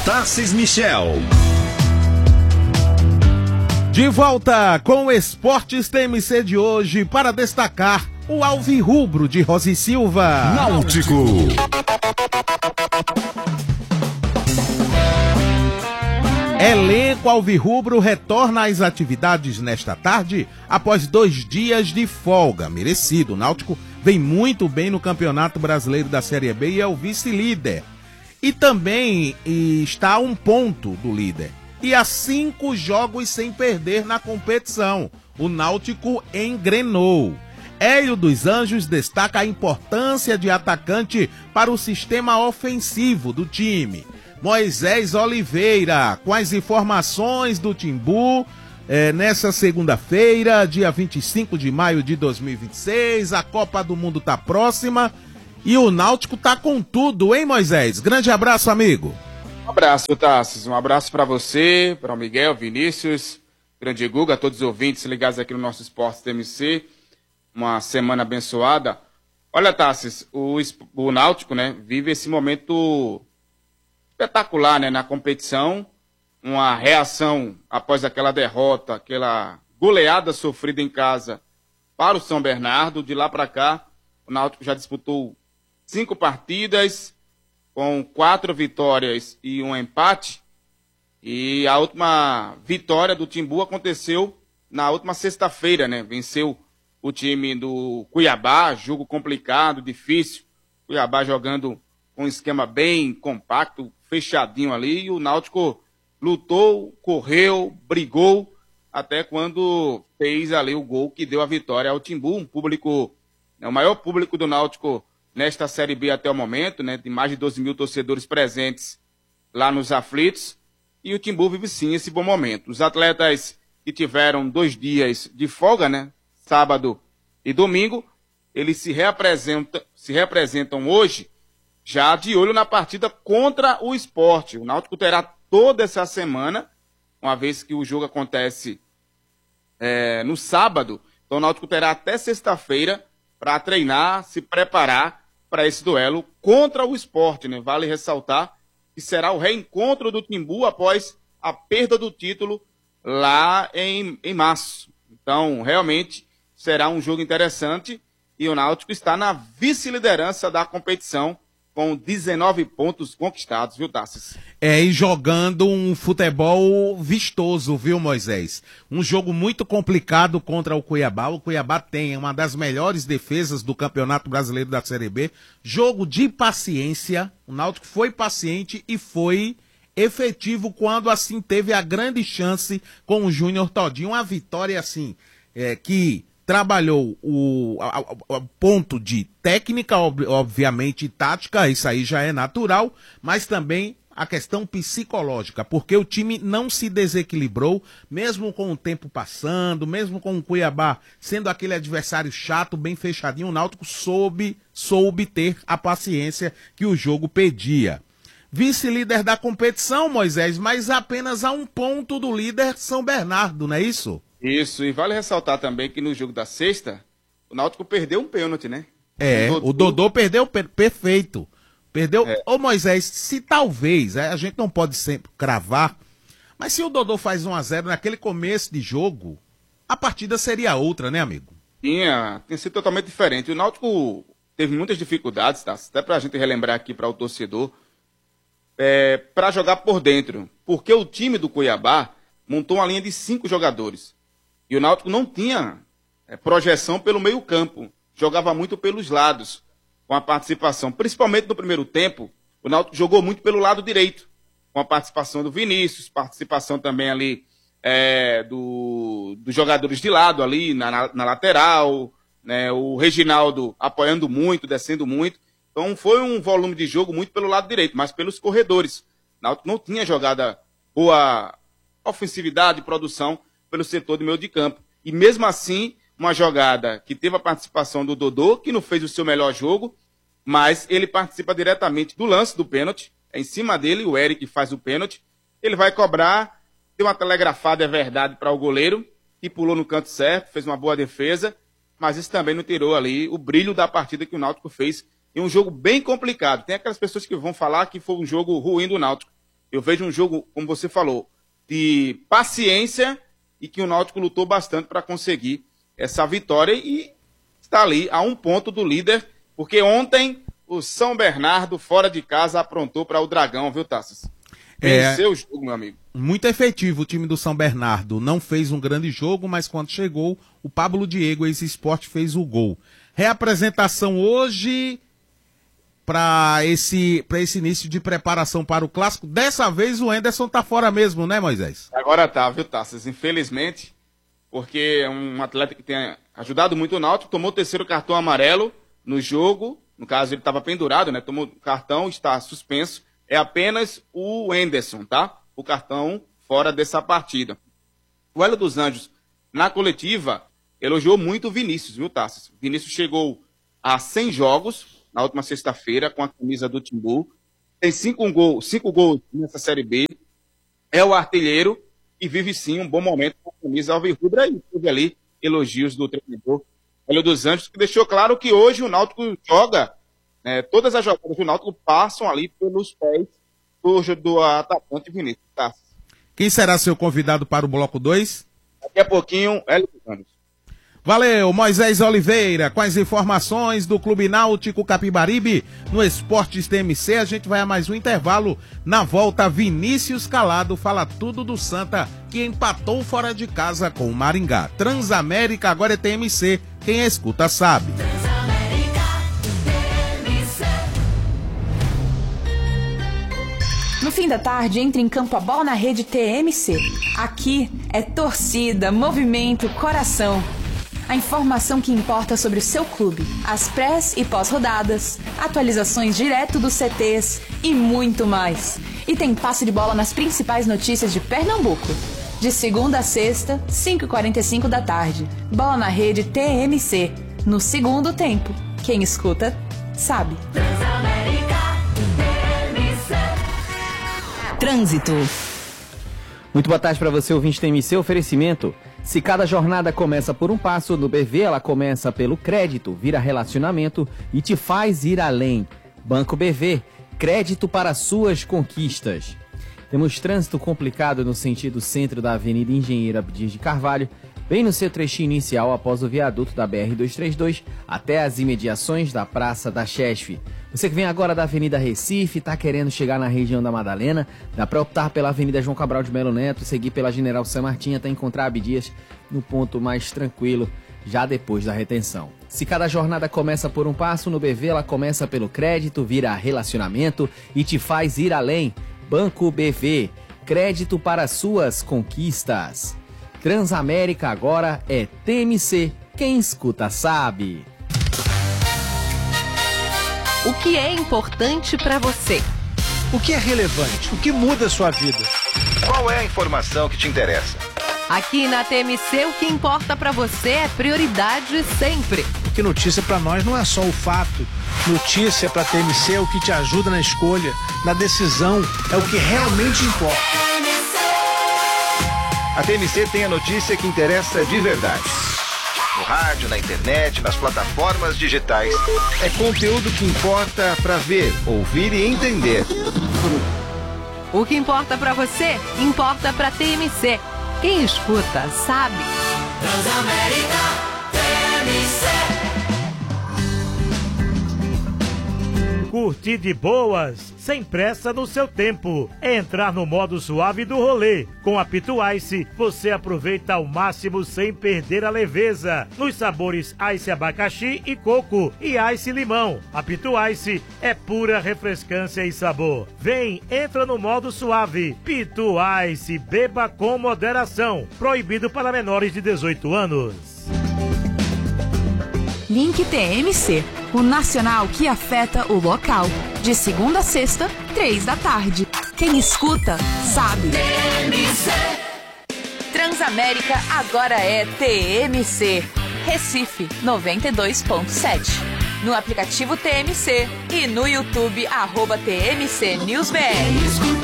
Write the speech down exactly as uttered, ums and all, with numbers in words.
Tarcísio Michel. De volta com o Esportes T M C de hoje para destacar o alvirrubro de Rosi Silva. Náutico. Elenco alvirrubro retorna às atividades nesta tarde após dois dias de folga. Merecido. O Náutico vem muito bem no Campeonato Brasileiro da Série B e é o vice-líder. E também e está a um ponto do líder. E a cinco jogos sem perder na competição. O Náutico engrenou. Hélio dos Anjos destaca a importância de atacante para o sistema ofensivo do time. Moisés Oliveira, com as informações do Timbu, é, nessa segunda-feira, dia vinte e cinco de maio de dois mil e vinte e seis, a Copa do Mundo tá próxima e o Náutico tá com tudo, hein, Moisés? Grande abraço, amigo. Um abraço, Tarcísio. Um abraço para você, para o Miguel, Vinícius, grande Guga, todos os ouvintes ligados aqui no nosso Esporte T M C. Uma semana abençoada. Olha, Tarcísio, o, o Náutico, né, vive esse momento espetacular, né, na competição. Uma reação após aquela derrota, aquela goleada sofrida em casa para o São Bernardo. De lá para cá, o Náutico já disputou cinco partidas, com quatro vitórias e um empate, e a última vitória do Timbu aconteceu na última sexta-feira, né? Venceu o time do Cuiabá, jogo complicado, difícil, Cuiabá jogando com um esquema bem compacto, fechadinho ali, e o Náutico lutou, correu, brigou, até quando fez ali o gol que deu a vitória ao Timbu, um público, né, o maior público do Náutico nesta Série B até o momento, né, de mais de doze mil torcedores presentes lá nos aflitos, e o Timbu vive sim esse bom momento. Os atletas que tiveram dois dias de folga, né, sábado e domingo, eles se reapresentam, se reapresentam hoje, já de olho na partida contra o Sport. O Náutico terá toda essa semana, uma vez que o jogo acontece é, no sábado, então o Náutico terá até sexta-feira para treinar, se preparar para esse duelo contra o Sport, né? Vale ressaltar que será o reencontro do Timbu após a perda do título lá em, em março. Então, realmente, será um jogo interessante e o Náutico está na vice-liderança da competição com dezenove pontos conquistados, viu, Tassis? É, e jogando um futebol vistoso, viu, Moisés? Um jogo muito complicado contra o Cuiabá. O Cuiabá tem uma das melhores defesas do Campeonato Brasileiro da Série B. Jogo de paciência. O Náutico foi paciente e foi efetivo quando, assim, teve a grande chance com o Júnior Todinho. Uma vitória, assim, é, que trabalhou o a, a, a ponto de técnica, ob, obviamente, e tática, isso aí já é natural, mas também a questão psicológica, porque o time não se desequilibrou, mesmo com o tempo passando, mesmo com o Cuiabá sendo aquele adversário chato, bem fechadinho, o Náutico soube, soube ter a paciência que o jogo pedia. Vice-líder da competição, Moisés, mas apenas a um ponto do líder São Bernardo, não é isso? Isso, e vale ressaltar também que no jogo da sexta, o Náutico perdeu um pênalti, né? É, o Dodô, o Dodô perdeu per perfeito. Perdeu. É. Ô Moisés, se talvez, a gente não pode sempre cravar, mas se o Dodô faz um a zero naquele começo de jogo, a partida seria outra, né, amigo? Tinha, tinha sido totalmente diferente. O Náutico teve muitas dificuldades, tá? Até pra gente relembrar aqui para o torcedor, é, para jogar por dentro. Porque o time do Cuiabá montou uma linha de cinco jogadores. E o Náutico não tinha é, projeção pelo meio campo. Jogava muito pelos lados, com a participação. Principalmente no primeiro tempo, o Náutico jogou muito pelo lado direito, com a participação do Vinícius, participação também ali é, do, dos jogadores de lado ali, na, na, na lateral, né, o Reginaldo apoiando muito, descendo muito. Então foi um volume de jogo muito pelo lado direito, mas pelos corredores. O Náutico não tinha jogada boa ofensividade, produção pelo setor de meio de campo. E mesmo assim, uma jogada que teve a participação do Dodô, que não fez o seu melhor jogo, mas ele participa diretamente do lance do pênalti. É em cima dele, o Eric faz o pênalti. Ele vai cobrar, deu uma telegrafada, é verdade, para o goleiro, que pulou no canto certo, fez uma boa defesa, mas isso também não tirou ali o brilho da partida que o Náutico fez em um jogo bem complicado. Tem aquelas pessoas que vão falar que foi um jogo ruim do Náutico. Eu vejo um jogo, como você falou, de paciência e que o Náutico lutou bastante para conseguir essa vitória e está ali a um ponto do líder, porque ontem o São Bernardo, fora de casa, aprontou para o Dragão, viu, Tassas? Venceu é, o jogo, meu amigo. Muito efetivo o time do São Bernardo. Não fez um grande jogo, mas quando chegou, o Pablo Diego, ex-Sport, fez o gol. Reapresentação hoje para esse, para esse início de preparação para o Clássico. Dessa vez o Anderson tá fora mesmo, né, Moisés? Agora tá, viu, Tassas? Infelizmente, porque é um atleta que tem ajudado muito o Náutico, tomou o terceiro cartão amarelo no jogo. No caso, ele estava pendurado, né? Tomou o cartão, está suspenso. É apenas o Anderson, tá? O cartão fora dessa partida. O Hélio dos Anjos, na coletiva, elogiou muito o Vinícius, viu, Tassas? O Vinícius chegou a cem jogos na última sexta-feira com a camisa do Timbu. Tem cinco, um gol, cinco gols nessa Série B. É o artilheiro e vive sim um bom momento com a camisa alvirrubra. E teve ali elogios do treinador Hélio dos Anjos, que deixou claro que hoje o Náutico joga, né, todas as jogadas do Náutico passam ali pelos pés do, do atacante Vinícius. Tá? Quem será seu convidado para o bloco dois? Daqui a pouquinho, Hélio dos Anjos. Valeu, Moisés Oliveira, com as informações do Clube Náutico Capibaribe no Esportes T M C. A gente vai a mais um intervalo. Na volta, Vinícius Calado fala tudo do Santa, que empatou fora de casa com o Maringá. Transamérica agora é T M C, quem escuta sabe. No fim da tarde, entre em campo a bola na rede T M C. Aqui é torcida, movimento, coração. A informação que importa sobre o seu clube, as prés e pós-rodadas, atualizações direto dos C Tês e muito mais. E tem passe de bola nas principais notícias de Pernambuco. De segunda a sexta, cinco e quarenta e cinco da tarde. Bola na rede T M C. No segundo tempo. Quem escuta, sabe. Trânsito. Muito boa tarde para você, ouvinte T M C. Oferecimento. Se cada jornada começa por um passo, no B V ela começa pelo crédito, vira relacionamento e te faz ir além. Banco B V, crédito para suas conquistas. Temos trânsito complicado no sentido centro da Avenida Engenheiro Abdias de Carvalho, bem no seu trechinho inicial após o viaduto da B R duzentos e trinta e dois até as imediações da Praça da Chesf. Você que vem agora da Avenida Recife, está querendo chegar na região da Madalena, dá para optar pela Avenida João Cabral de Melo Neto, seguir pela General San Martin até encontrar Abdias no ponto mais tranquilo, já depois da retenção. Se cada jornada começa por um passo, no B V ela começa pelo crédito, vira relacionamento e te faz ir além. Banco B V, crédito para suas conquistas. Transamérica agora é T M C, quem escuta sabe. O que é importante para você? O que é relevante? O que muda a sua vida? Qual é a informação que te interessa? Aqui na T M C, o que importa para você é prioridade sempre. Porque notícia para nós não é só o fato. Notícia para T M C é o que te ajuda na escolha, na decisão, é o que realmente importa. A T M C tem a notícia que interessa de verdade. No rádio, na internet, nas plataformas digitais. É conteúdo que importa para ver, ouvir e entender. O que importa para você, importa para T M C. Quem escuta, sabe. Transamérica T M C. Curtir de boas, sem pressa no seu tempo. É entrar no modo suave do rolê. Com a Pitu Ice, você aproveita ao máximo sem perder a leveza. Nos sabores Ice abacaxi e coco e Ice limão. A Pitu Ice é pura refrescância e sabor. Vem, entra no modo suave. Pitu Ice, beba com moderação. Proibido para menores de dezoito anos. Link T M C, o nacional que afeta o local. De segunda a sexta, três da tarde. Quem escuta, sabe. T M C. Transamérica agora é T M C. Recife, noventa e dois ponto sete. No aplicativo T M C e no YouTube, arroba T M C News B R.